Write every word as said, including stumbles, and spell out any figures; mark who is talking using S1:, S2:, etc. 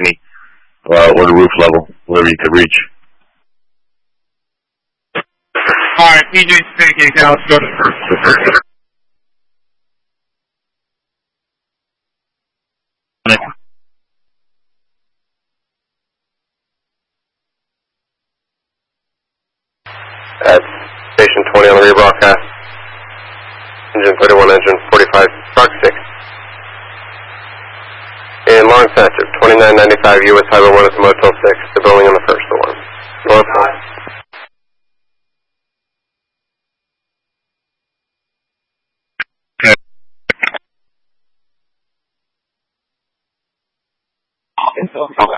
S1: uh, or the roof level, whatever you could reach.
S2: All right, P J speaking. Now let's go to the first.
S3: At station twenty on the rebroadcast. Engine thirty-one, engine forty-five, Park six. In Long Satcher, twenty-nine ninety-five U S Highway one at the Motel six, the building on the first alarm. North one.
S1: Okay.